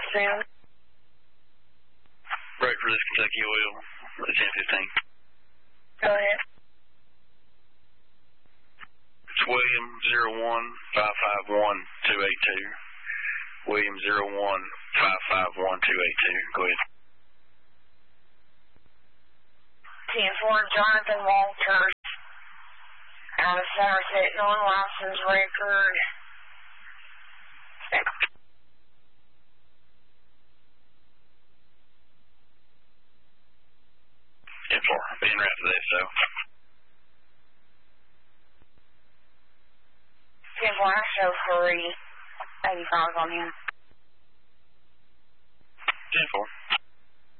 soon. Break for this Kentucky Oil, 1015. Go ahead. It's William 01551-282. William 01551-282. Go ahead. 10-4, Jonathan Walters. Out of Somerset, non-license record. 10-4, being right for this, so. 10-4, I show 385 on him. 10-4.